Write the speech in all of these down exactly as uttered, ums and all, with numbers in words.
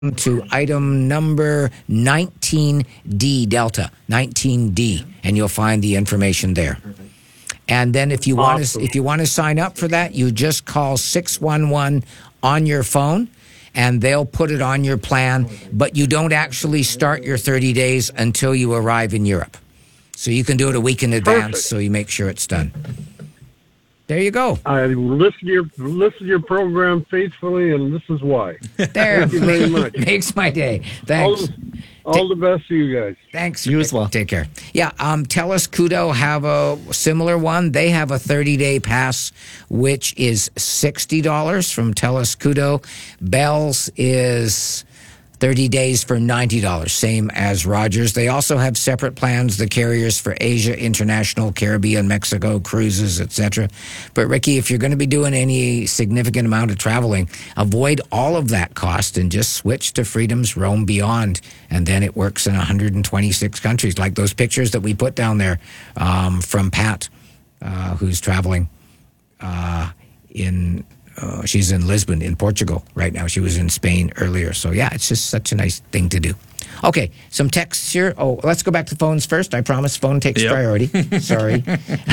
to item number nineteen D, Delta, nineteen D, and you'll find the information there. And then if you want to if you want to sign up for that, you just call six one one on your phone, and they'll put it on your plan, but you don't actually start your thirty days until you arrive in Europe. So you can do it a week in advance. Perfect. So you make sure it's done. There you go. I listen to your listen to your program faithfully, and this is why. There, thank you very much. Makes my day. Thanks. All, all the best to you guys. Thanks. You as well. Take care. Yeah. Um. TELUS Koodo have a similar one. They have a thirty-day pass, which is sixty dollars from TELUS Koodo. Bell's is thirty days for ninety dollars, same as Rogers. They also have separate plans, the carriers for Asia, International, Caribbean, Mexico, cruises, et cetera. But, Ricky, if you're going to be doing any significant amount of traveling, avoid all of that cost and just switch to Freedom's Roam Beyond, and then it works in one hundred twenty-six countries, like those pictures that we put down there um, from Pat, uh, who's traveling uh, in... Uh, she's in Lisbon, in Portugal right now. She was in Spain earlier. So, yeah, it's just such a nice thing to do. Okay, some texts here. Oh, let's go back to phones first. I promise phone takes yep. priority. Sorry.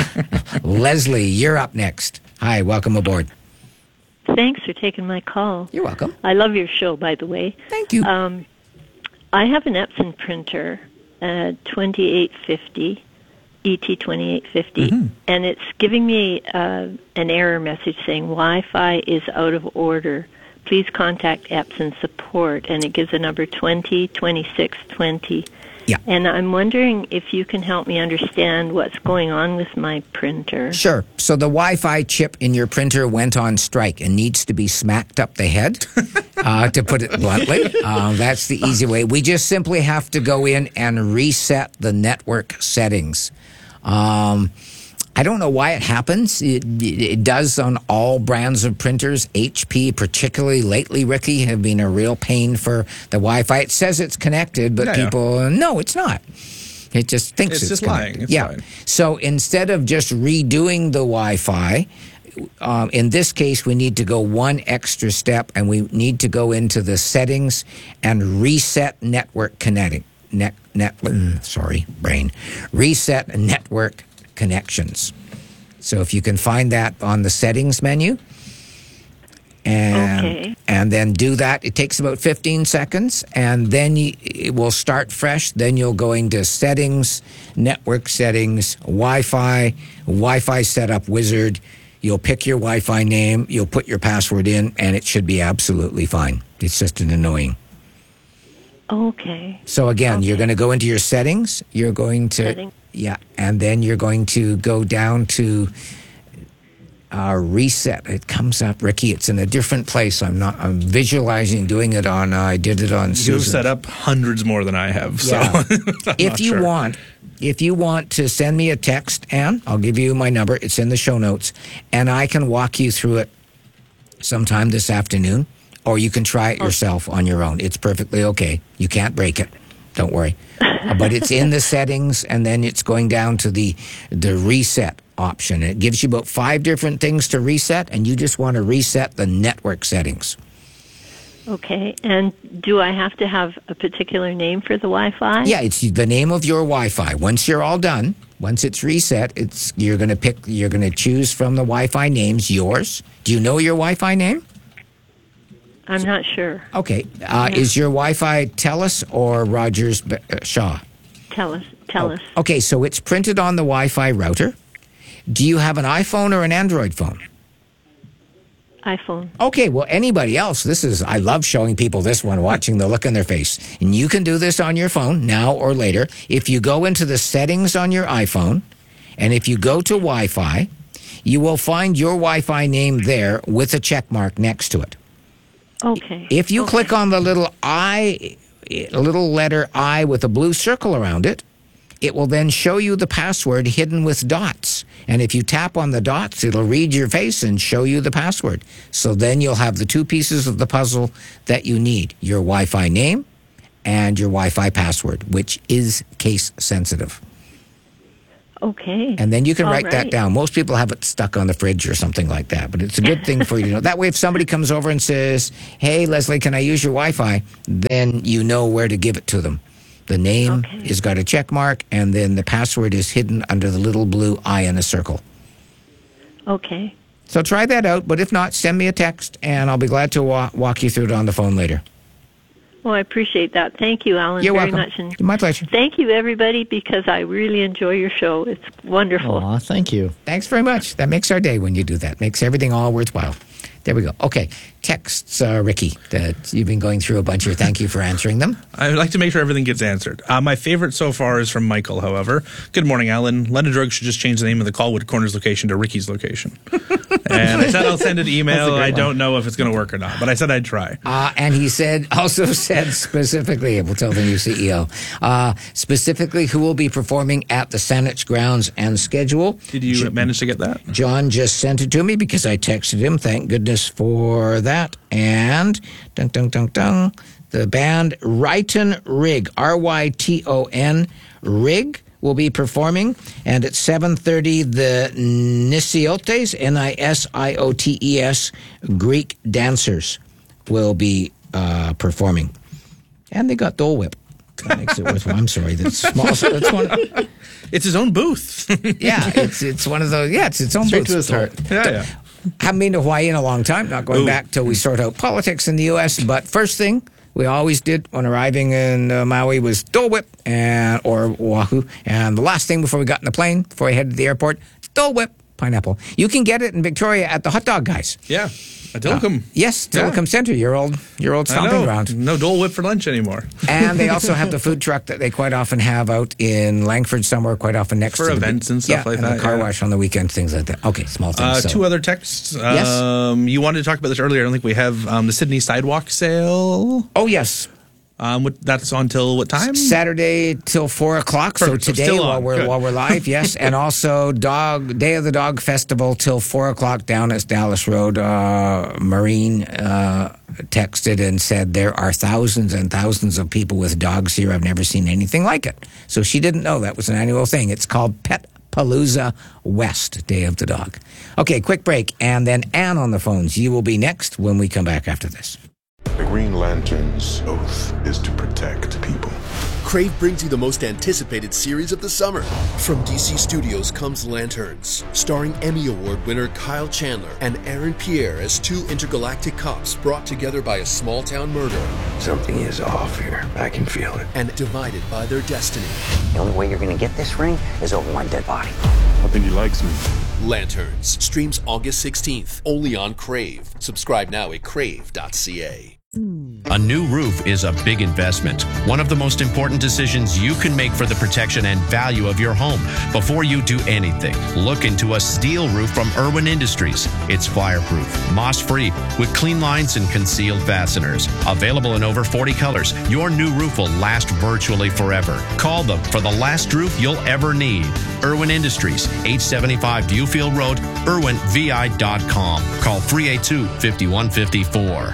Leslie, you're up next. Hi, welcome aboard. Thanks for taking my call. You're welcome. I love your show, by the way. Thank you. Um, I have an Epson printer, uh, twenty-eight fifty. E T twenty-eight fifty, mm-hmm. and it's giving me uh, an error message saying Wi-Fi is out of order. Please contact Epson support, and it gives a number twenty twenty-six twenty. Yeah. And I'm wondering if you can help me understand what's going on with my printer. Sure. So the Wi-Fi chip in your printer went on strike and needs to be smacked up the head, uh, to put it bluntly. Uh, that's the easy way. We just simply have to go in and reset the network settings. Um, I don't know why it happens. It, it does on all brands of printers. H P, particularly lately, Ricky, have been a real pain for the Wi-Fi. It says it's connected, but yeah, people, yeah. no, it's not. It just thinks it's, it's just connected. lying. It's yeah. fine. So instead of just redoing the Wi-Fi, um, in this case, we need to go one extra step, and we need to go into the settings and reset network connecting. Net, net, sorry, brain. Reset network connections. So if you can find that on the settings menu, and okay. and then do that, it takes about fifteen seconds, and then you, it will start fresh. Then you'll go into settings, network settings, Wi-Fi, Wi-Fi setup wizard. You'll pick your Wi-Fi name, you'll put your password in, and it should be absolutely fine. It's just an annoying. Okay. So again, okay. you're going to go into your settings. You're going to, Setting. yeah, and then you're going to go down to uh, reset. It comes up, Ricky. It's in a different place. I'm not. I'm visualizing doing it on. Uh, I did it on. You've set up hundreds more than I have. So yeah. if you sure. want, if you want to send me a text, Anne, I'll give you my number. It's in the show notes, and I can walk you through it sometime this afternoon. Or you can try it yourself on your own. It's perfectly okay. You can't break it. Don't worry. But it's in the settings, and then it's going down to the the reset option. It gives you about five different things to reset, and you just want to reset the network settings. Okay. And do I have to have a particular name for the Wi-Fi? Yeah, it's the name of your Wi-Fi. Once you're all done, once it's reset, it's you're going to pick. You're going to choose from the Wi-Fi names yours. Do you know your Wi-Fi name? I'm not sure. Okay. Uh, yeah. Is your Wi-Fi TELUS or Rogers uh, Shaw? TELUS. TELUS. Oh, okay, so it's printed on the Wi-Fi router. Do you have an iPhone or an Android phone? iPhone. Okay, well, anybody else, this is, I love showing people this one, watching the look on their face. And you can do this on your phone now or later. If you go into the settings on your iPhone, and if you go to Wi-Fi, you will find your Wi-Fi name there with a check mark next to it. Okay. If you okay. click on the little I, a little letter I with a blue circle around it, it will then show you the password hidden with dots. And if you tap on the dots, it'll read your face and show you the password. So then you'll have the two pieces of the puzzle that you need, your Wi-Fi name and your Wi-Fi password, which is case sensitive. Okay. And then you can All write that right. down. Most people have it stuck on the fridge or something like that, but it's a good thing for you to know. That way, if somebody comes over and says, hey, Leslie, can I use your Wi-Fi? Then you know where to give it to them. The name Okay. has got a check mark, and then the password is hidden under the little blue eye in a circle. Okay. So try that out, but if not, send me a text, and I'll be glad to wa- walk you through it on the phone later. Well, I appreciate that. Thank you, Alan, You're very welcome. much. And My pleasure. thank you, everybody, because I really enjoy your show. It's wonderful. Aw, thank you. Thanks very much. That makes our day when you do that. Makes everything all worthwhile. There we go. Okay. Texts, uh, Ricky, that you've been going through a bunch here. Thank you for answering them. I would like to make sure everything gets answered. Uh, my favorite so far is from Michael, however. Good morning, Alan. London Drugs should just change the name of the Colwood Corners location to Ricky's location. And I said I'll send an email. I don't know if it's going to work or not, but I said I'd try. Uh, and he said, also said specifically, we'll tell the new C E O, uh, specifically who will be performing at the Saanich grounds and schedule. Did you Jo- manage to get that? John just sent it to me because I texted him. Thank goodness for that. And dun dun dun dun, the band Ryton Rig, R Y T O N Rig, will be performing, and at seven thirty, the Nisiotes, N I S I O T E S, Greek dancers will be uh, performing. And they got Dole Whip. That makes it worthwhile. I'm sorry, that's small. So that's one. It's his own booth. Yeah, it's it's one of those. Yeah, it's its own Straight booth. to his heart. yeah, yeah. Haven't been to Hawaii in a long time. Not going Ooh. back till we sort out politics in the U S. But first thing we always did when arriving in uh, Maui was Dole Whip and or Oahu. And the last thing before we got in the plane, before we headed to the airport, Dole Whip pineapple. You can get it in Victoria at the hot dog guys. Yeah. At Tillicum. Yes, Yeah. Tillicum Center, your old your old I stomping know. ground. No Dole Whip for lunch anymore. And they also have the food truck that they quite often have out in Langford somewhere, quite often next For to the- events and stuff yeah, like and that, the car yeah. wash on the weekend, things like that. Okay, small things. Uh, so. Two other texts. Yes. Um, you wanted to talk about this earlier. I don't think we have um, the Sydney sidewalk sale. Oh, yes. Um, what, that's on till what time? Saturday till four o'clock. Perfect. So So today, still while on. we're Good. while we're live, yes, and also Dog Day of the Dog Festival till four o'clock down at Dallas Road. Uh, Marine uh, texted and said there are thousands and thousands of people with dogs here. I've never seen anything like it. So she didn't know that was an annual thing. It's called Pet Palooza West, Day of the Dog. Okay, quick break, and then Anne on the phones. You will be next when we come back after this. The Green Lantern's oath is to protect people. Crave brings you the most anticipated series of the summer. From D C Studios comes Lanterns, starring Emmy Award winner Kyle Chandler and Aaron Pierre as two intergalactic cops brought together by a small-town murder Something is off here. I can feel it. and divided by their destiny. The only way you're going to get this ring is over my dead body. I think he likes me. Lanterns streams August sixteenth, only on Crave. Subscribe now at crave dot c a. A new roof is a big investment, one of the most important decisions you can make for the protection and value of your home. Before you do anything, look into a steel roof from Irwin Industries. It's fireproof, moss-free, with clean lines and concealed fasteners. Available in over forty colors, your new roof will last virtually forever. Call them for the last roof you'll ever need. Irwin Industries, eight seventy-five Viewfield Road, irwin v i dot com. Call three eight two, five one five four.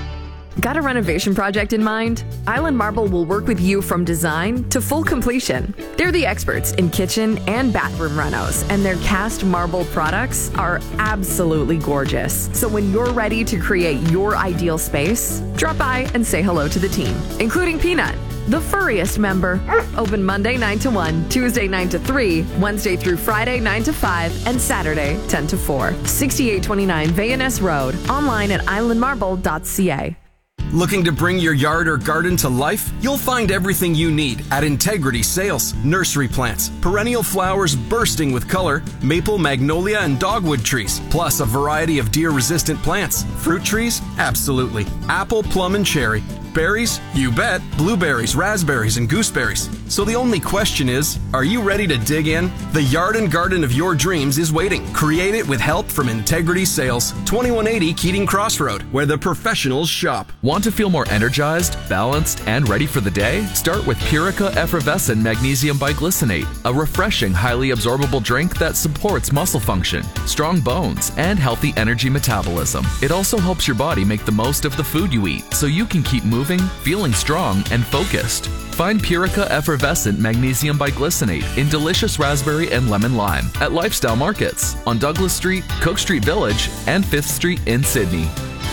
Got a renovation project in mind? Island Marble will work with you from design to full completion. They're the experts in kitchen and bathroom renos, and their cast marble products are absolutely gorgeous. So when you're ready to create your ideal space, drop by and say hello to the team, including Peanut, the furriest member. Open Monday nine to one, Tuesday nine to three, Wednesday through Friday nine to five, and Saturday ten to four. sixty-eight twenty-nine Van Ness Road. Online at island marble dot c a. Looking to bring your yard or garden to life? You'll find everything you need at Integrity Sales. Nursery plants, perennial flowers bursting with color, maple, magnolia, and dogwood trees, plus a variety of deer-resistant plants. Fruit trees? Absolutely. Apple, plum, and cherry. Berries? You bet. Blueberries, raspberries, and gooseberries. So the only question is, are you ready to dig in? The yard and garden of your dreams is waiting. Create it with help from Integrity Sales. twenty-one eighty Keating Crossroad, where the professionals shop. Want to feel more energized, balanced, and ready for the day? Start with Purica Effervescent Magnesium Biglycinate, a refreshing, highly absorbable drink that supports muscle function, strong bones, and healthy energy metabolism. It also helps your body make the most of the food you eat, so you can keep moving moving, feeling strong, and focused. Find Purica Effervescent Magnesium Biglycinate in delicious raspberry and lemon lime at Lifestyle Markets on Douglas Street, Cook Street Village, and fifth Street in Sydney.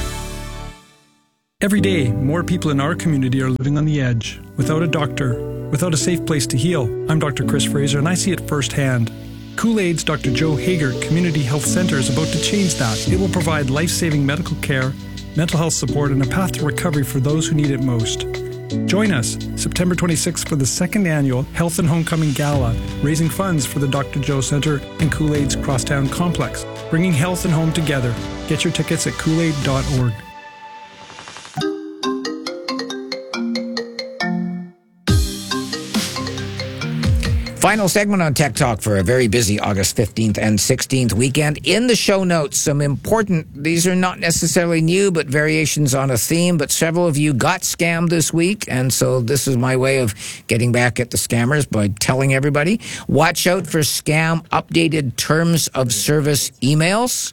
Every day, more people in our community are living on the edge, without a doctor, without a safe place to heal. I'm Doctor Chris Fraser, and I see it firsthand. Kool-Aid's Doctor Joe Hager Community Health Center is about to change that. It will provide life-saving medical care, mental health support, and a path to recovery for those who need it most. Join us September twenty-sixth for the second annual Health and Homecoming Gala, raising funds for the Doctor Joe Center and Kool-Aid's Crosstown Complex, bringing health and home together. Get your tickets at kool aid dot org. Final segment on Tech Talk for a very busy August fifteenth and sixteenth weekend. In the show notes, some important, these are not necessarily new, but variations on a theme, but several of you got scammed this week, and so this is my way of getting back at the scammers by telling everybody. Watch out for scam updated terms of service emails.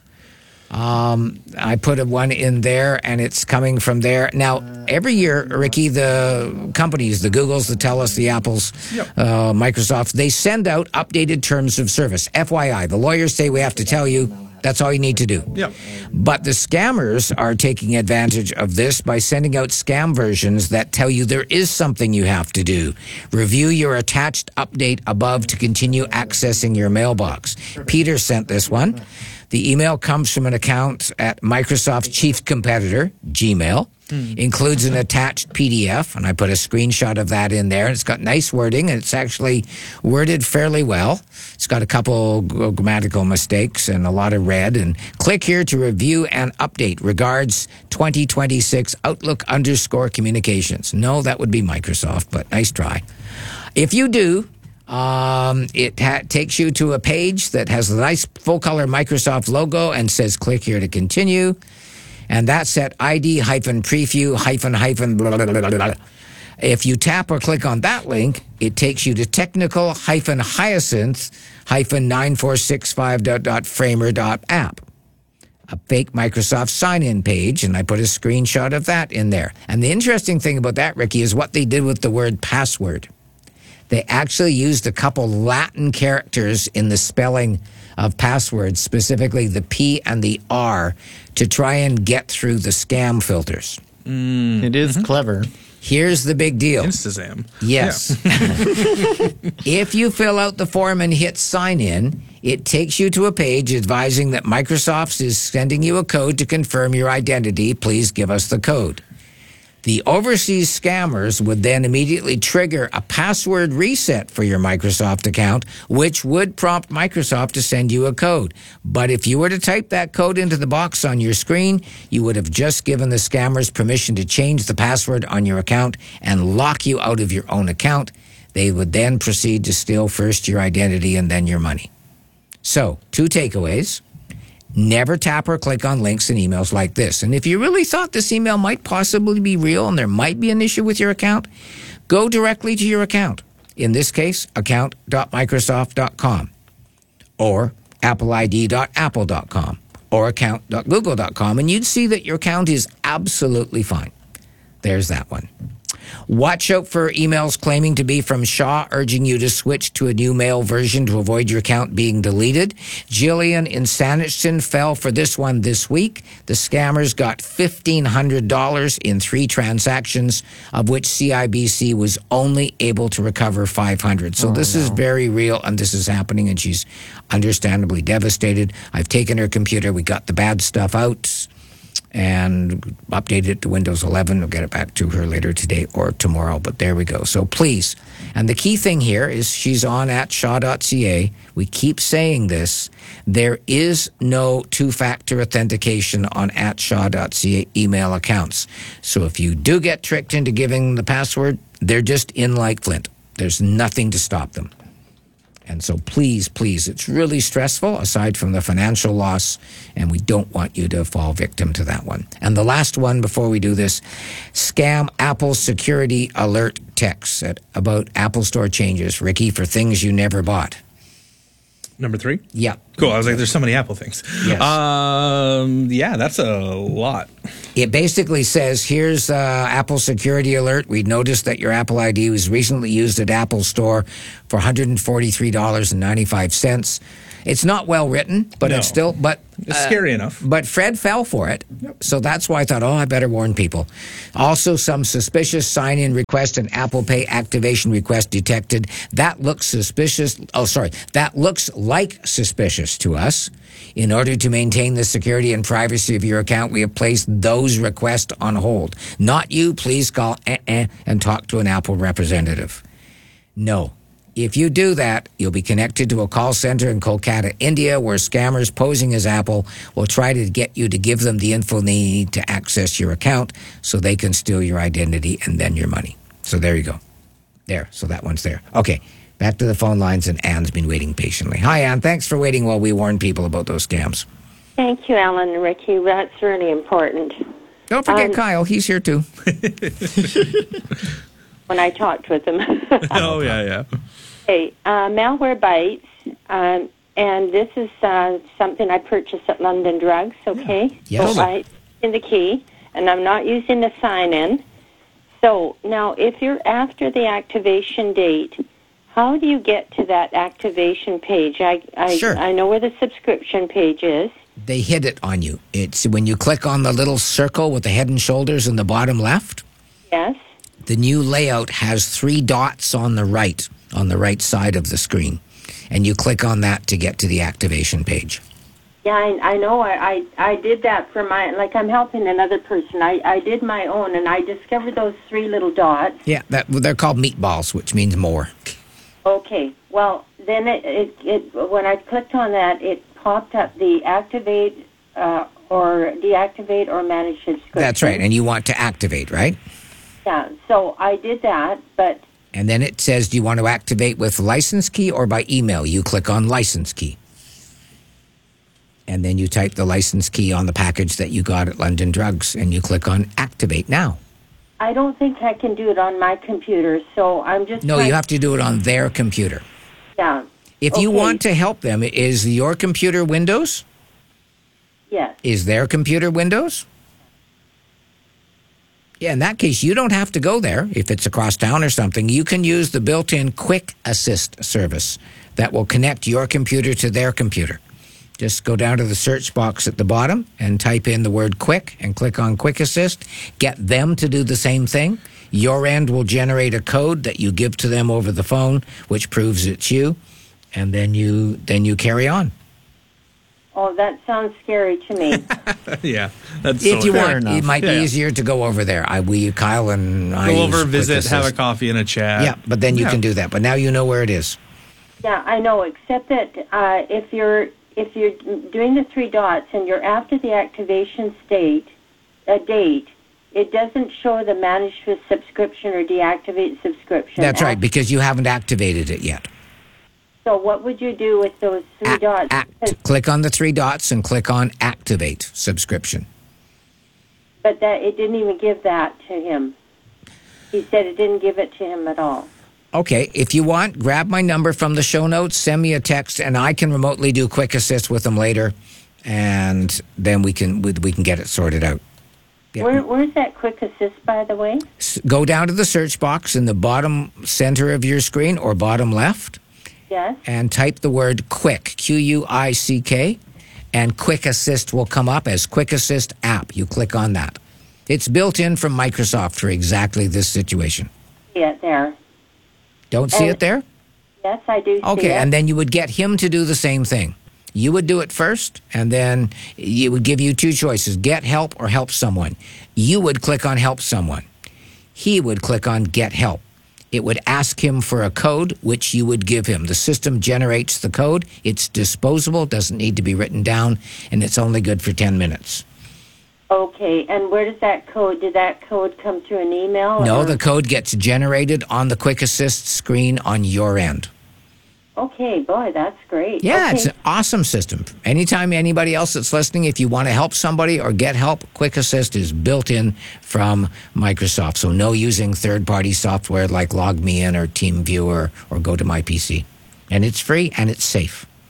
Um, I put a one in there, and it's coming from there. Now, every year, Ricky, the companies, the Googles, the TELUS, the Apples, yep. uh, Microsoft, they send out updated terms of service. F Y I, the lawyers say we have to tell you. That's all you need to do. Yep. But the scammers are taking advantage of this by sending out scam versions that tell you there is something you have to do. Review your attached update above to continue accessing your mailbox. Peter sent this one. The email comes from an account at Microsoft's chief competitor, Gmail. Mm. Includes an attached P D F, and I put a screenshot of that in there. It's got nice wording, and it's actually worded fairly well. It's got a couple grammatical mistakes and a lot of red. And click here to review and update. Regards, twenty twenty-six Outlook underscore communications. No, that would be Microsoft, but nice try. If you do, Um, it ha- takes you to a page that has a nice full-color Microsoft logo and says click here to continue. And that's at I D hyphen preview hyphen hyphen blah, blah, blah, blah. If you tap or click on that link, it takes you to technical hyphen hyacinth hyphen nine four six five dot dot framer dot app. A fake Microsoft sign-in page, and I put a screenshot of that in there. And the interesting thing about that, Ricky, is what they did with the word password. They actually used a couple Latin characters in the spelling of passwords, specifically the P and the R, to try and get through the scam filters. Mm. It is mm-hmm. clever. Here's the big deal. Instazam. Yes. Yeah. If you fill out the form and hit sign in, it takes you to a page advising that Microsoft is sending you a code to confirm your identity. Please give us the code. The overseas scammers would then immediately trigger a password reset for your Microsoft account, which would prompt Microsoft to send you a code. But if you were to type that code into the box on your screen, you would have just given the scammers permission to change the password on your account and lock you out of your own account. They would then proceed to steal first your identity and then your money. So, two takeaways. Never tap or click on links in emails like this. And if you really thought this email might possibly be real and there might be an issue with your account, go directly to your account. In this case, account dot microsoft dot com or apple I D dot apple dot com or account dot google dot com, and you'd see that your account is absolutely fine. There's that one. Watch out for emails claiming to be from Shaw, urging you to switch to a new mail version to avoid your account being deleted. Jillian in Saanich fell for this one this week. The scammers got fifteen hundred dollars in three transactions, of which C I B C was only able to recover five hundred dollars. So oh, this no. is very real, and this is happening, and she's understandably devastated. I've taken her computer. We got the bad stuff out and updated it to Windows eleven. We'll get it back to her later today or tomorrow, but there we go. So please, and the key thing here is she's on at shaw dot c a. We keep saying this. There is no two-factor authentication on at shaw dot c a email accounts. So if you do get tricked into giving the password, they're just in like flint. There's nothing to stop them. And so please, please, it's really stressful aside from the financial loss, and we don't want you to fall victim to that one. And the last one before we do this, scam Apple security alert texts at about Apple Store changes, Ricky, for things you never bought. Number three? Yeah. Cool. I was like, there's so many Apple things. Yes. Um, yeah, that's a lot. It basically says, here's uh, Apple security alert. We noticed that your Apple I D was recently used at Apple Store for one hundred forty-three dollars and ninety-five cents. It's not well written, but No. it's still, but It's scary enough. But Fred fell for it. So that's why I thought, oh, I better warn people. Also, some suspicious sign-in request and Apple Pay activation request detected. That looks suspicious. Oh, sorry. That looks like suspicious to us. In order to maintain the security and privacy of your account, we have placed those requests on hold. Not you. Please call eh-eh and talk to an Apple representative. No. If you do that, you'll be connected to a call center in Kolkata, India, where scammers posing as Apple will try to get you to give them the info they need to access your account so they can steal your identity and then your money. So there you go. There. So that one's there. Okay. Back to the phone lines, and Anne's been waiting patiently. Hi, Anne. Thanks for waiting while we warn people about those scams. Thank you, Alan and Ricky. That's really important. Don't forget Um, Kyle. He's here, too. When I talked with him. oh, yeah, yeah. Hey, uh, Malwarebytes, um, and this is uh, something I purchased at London Drugs, okay? Yes. So I in the key, and I'm not using the sign-in. So now, if you're after the activation date, how do you get to that activation page? I, I, Sure. I know where the subscription page is. They hid it on you. It's when you click on the little circle with the head and shoulders in the bottom left. Yes. The new layout has three dots on the right, on the right side of the screen. And you click on that to get to the activation page. Yeah, I, I know. I, I I did that for my, like I'm helping another person. I, I did my own, and I discovered those three little dots. Yeah, that, they're called meatballs, which means more. Okay. Well, then it, it, it when I clicked on that, it popped up the activate uh, or deactivate or manage subscription. That's right, and you want to activate, right? Yeah, so I did that, but... And then it says, do you want to activate with license key or by email? You click on license key. And then you type the license key on the package that you got at London Drugs, and you click on activate now. I don't think I can do it on my computer, so I'm just... No, trying- you have to do it on their computer. Yeah. If you Okay. want to help them, is your computer Windows? Yes. Is their computer Windows? Yeah, in that case, you don't have to go there. If it's across town or something, you can use the built-in Quick Assist service that will connect your computer to their computer. Just go down to the search box at the bottom and type in the word quick and click on Quick Assist. Get them to do the same thing. Your end will generate a code that you give to them over the phone, which proves it's you, and then you then you carry on. Oh, that sounds scary to me. yeah. That's If so you fair want, enough. it might be Yeah. easier to go over there. I, we, Kyle and I Go use over, Quick visit, Assist. have a coffee and a chat. Yeah, but then you Yeah. can do that. But now you know where it is. Yeah, I know, except that uh, if you're if you're doing the three dots and you're after the activation state, a date, it doesn't show the manage with subscription or deactivate subscription. That's right, because you haven't activated it yet. So what would you do with those three dots? Because- Click on the three dots and click on activate subscription. But that it didn't even give that to him. He said it didn't give it to him at all. Okay, if you want, grab my number from the show notes, send me a text, and I can remotely do Quick Assist with them later, and then we can we, we can get it sorted out. Yeah. Where, where's that quick assist, by the way? S- Go down to the search box in the bottom center of your screen or bottom left, Yes. and type the word quick, Q U I C K, and Quick Assist will come up as Quick Assist app. You click on that. It's built in from Microsoft for exactly this situation. See it there. Don't see And- it there? Yes, I do see Okay, it. and then you would get him to do the same thing. You would do it first, and then it would give you two choices, get help or help someone. You would click on help someone. He would click on get help. It would ask him for a code, which you would give him. The system generates the code. It's disposable, doesn't need to be written down, and it's only good for ten minutes. Okay, and where does that code, did that code come through an email? No, or- the code gets generated on the Quick Assist screen on your end. Okay, boy, that's great. Yeah, okay. it's an awesome system. Anytime anybody else that's listening, if you want to help somebody or get help, Quick Assist is built in from Microsoft. So no using third-party software like LogMeIn or TeamViewer or GoToMyPC. And it's free and it's safe.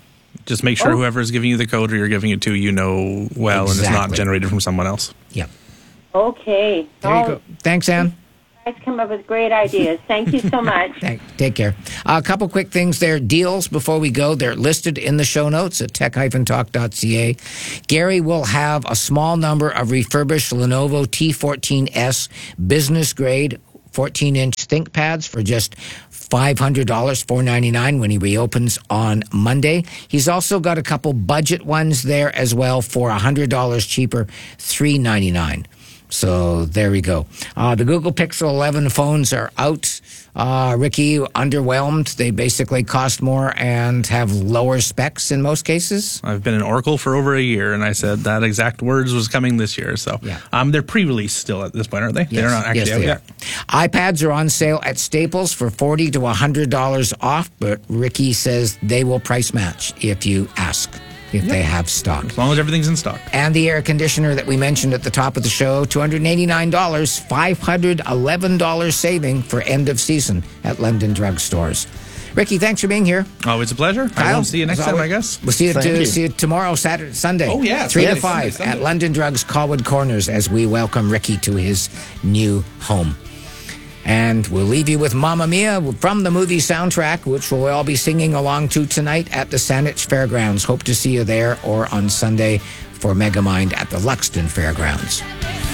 Just make sure Oh. whoever is giving you the code or you're giving it to, you know well, and it's not Exactly. generated from someone else. Yep. Okay. There you go. Thanks, Ann. You guys come up with great ideas. Thank you so much. Thank, take care. Uh, a couple quick things there. Deals before we go. They're listed in the show notes at tech dash talk dot c a. Gary will have a small number of refurbished Lenovo T fourteen S business grade fourteen inch ThinkPads for just five hundred dollars, four ninety-nine when he reopens on Monday. He's also got a couple budget ones there as well for one hundred dollars cheaper, three ninety-nine. So there we go. Uh, the Google Pixel eleven phones are out. Uh, Ricky, underwhelmed. They basically cost more and have lower specs in most cases. I've been in Oracle for over a year, and I said that exact words was coming this year. So um, they're pre-release still at this point, aren't they? Yes. They're not actually Yes, out they yet. are. iPads are on sale at Staples for forty to one hundred dollars off, but Ricky says they will price match if you ask, if Yep. they have stock. As long as everything's in stock. And the air conditioner that we mentioned at the top of the show, two hundred eighty-nine dollars, five hundred eleven dollars saving for end of season at London drugstores. Ricky, thanks for being here. Always a pleasure. I Kyle, will see you next as time, always, I guess. We'll see you, Thank to, you. see you tomorrow, Saturday, Sunday. Oh, yeah, three Sunday, to five Sunday, Sunday. at London Drugs Colwood Corners as we welcome Ricky to his new home. And we'll leave you with Mamma Mia from the movie soundtrack, which we'll all be singing along to tonight at the Saanich Fairgrounds. Hope to see you there or on Sunday for Megamind at the Luxton Fairgrounds.